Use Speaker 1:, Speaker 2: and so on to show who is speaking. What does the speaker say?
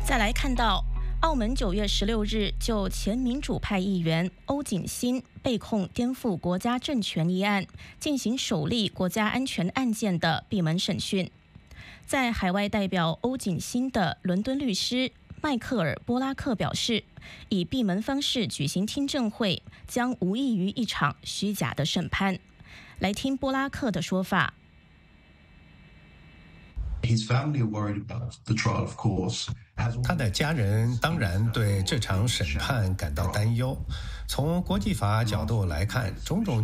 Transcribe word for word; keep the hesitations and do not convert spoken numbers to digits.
Speaker 1: 再来看到，澳门九月十六日就前民主派议员欧锦新被控颠覆国家政权一案进行首例国家安全案件的闭门审讯。在海外代表欧锦新的伦敦律师迈克尔·波拉克表示，以闭门方式举行听证会将无异于一场虚假的审判。来听波拉克的说法。
Speaker 2: 他的家人当然对这场审判感到担忧。从国际法角度来看，种种